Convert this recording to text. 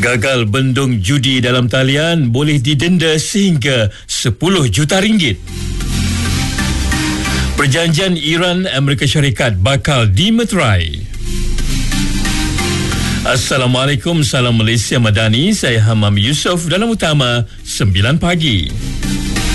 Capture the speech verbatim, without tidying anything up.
Gagal bendung judi dalam talian boleh didenda sehingga sepuluh juta ringgit. Perjanjian Iran Amerika Syarikat bakal dimeterai. Assalamualaikum, salam Malaysia Madani. Saya Hamam Yusof dalam Utama sembilan pagi.